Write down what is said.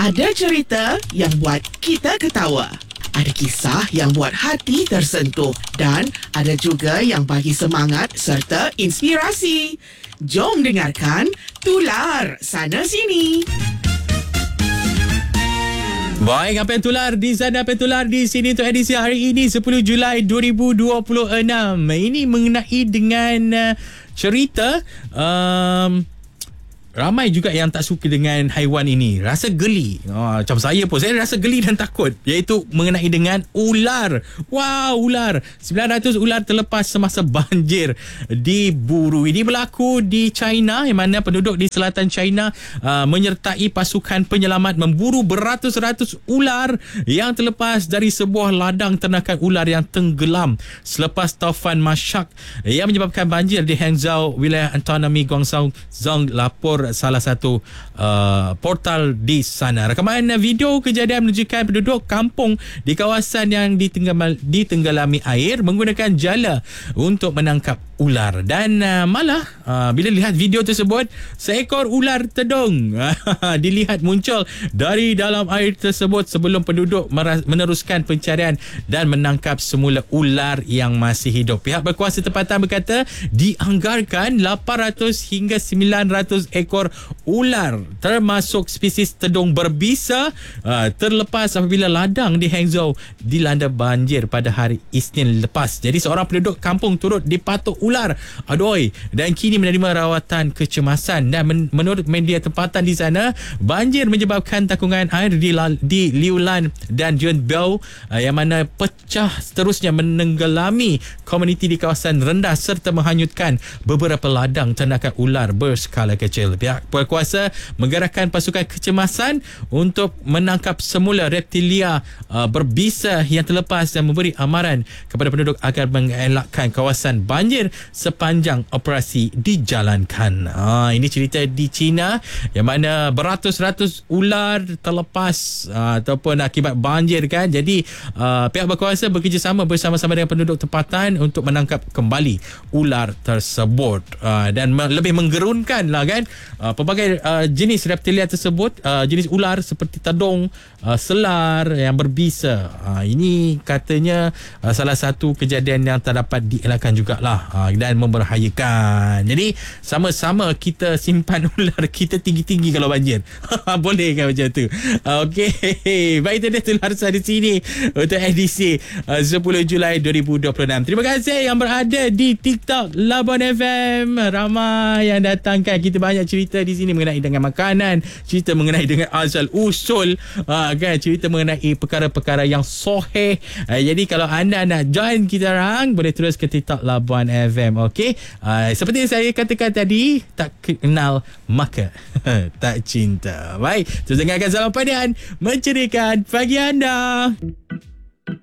Ada cerita yang buat kita ketawa. Ada kisah yang buat hati tersentuh. Dan ada juga yang bagi semangat serta inspirasi. Jom dengarkan Tular Sana Sini. Baik, apa yang tular di sana, apa yang tular di sini untuk edisi hari ini 10 Julai 2026. Ini mengenai dengan cerita ramai juga yang tak suka dengan haiwan ini. Rasa geli. Macam saya pun, saya rasa geli dan takut. Iaitu mengenai dengan ular. Wow, ular. 900 ular terlepas semasa banjir diburu. Ini berlaku di China, yang mana penduduk di selatan China menyertai pasukan penyelamat memburu beratus-ratus ular yang terlepas dari sebuah ladang ternakan ular yang tenggelam selepas taufan Masyak yang menyebabkan banjir di Hangzhou, wilayah autonomi Guangdong, lapor salah satu portal di sana. Rakaman video kejadian menunjukkan penduduk kampung di kawasan yang ditenggelami air menggunakan jala untuk menangkap ular. Dan malah bila lihat video tersebut, seekor ular tedung dilihat muncul dari dalam air tersebut sebelum penduduk meneruskan pencarian dan menangkap semula ular yang masih hidup. Pihak berkuasa tempatan berkata dianggarkan 800 hingga 900 ekor ular termasuk spesies tedung berbisa terlepas apabila ladang di Hangzhou dilanda banjir pada hari Isnin lepas. Jadi seorang penduduk kampung turut dipatuk ular. Aduh, dan kini menerima rawatan kecemasan. Dan menurut media tempatan di sana, banjir menyebabkan takungan air di Liulan dan Junbao yang mana pecah seterusnya menenggelami komuniti di kawasan rendah serta menghanyutkan beberapa ladang ternakan ular berskala kecil. Pihak berkuasa menggerakkan pasukan kecemasan untuk menangkap semula reptilia berbisa yang terlepas dan memberi amaran kepada penduduk agar mengelakkan kawasan banjir sepanjang operasi dijalankan. Ini cerita di China yang mana beratus-ratus ular terlepas ataupun akibat banjir kan. Jadi pihak berkuasa bekerjasama bersama-sama dengan penduduk tempatan untuk menangkap kembali ular tersebut. Dan lebih menggerunkan lah kan, pelbagai jenis reptilia tersebut, jenis ular seperti tedung, selar yang berbisa. Ini katanya salah satu kejadian yang tak dapat dielakkan jugalah dan membahayakan. Jadi sama-sama kita simpan ular kita tinggi-tinggi kalau banjir. Boleh kan macam tu? Okey. Baik, itu dia tular di sini untuk edisi 10 Julai 2026. Terima kasih yang berada di TikTok Labuan FM. Ramai yang datangkan. Kita banyak cerita di sini mengenai dengan makanan, cerita mengenai dengan asal usul, kan, cerita mengenai perkara-perkara yang soheh. Jadi kalau anda nak join kita orang, boleh terus ke TikTok Labuan FM. Okey. Seperti yang saya katakan tadi, tak kenal maka tak cinta. Baik, terus dengarkan Salam Padian menceriakan pagi anda.